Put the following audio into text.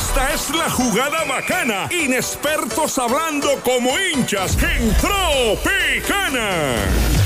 Esta es la jugada bacana. Inexpertos hablando como hinchas en Tropicana.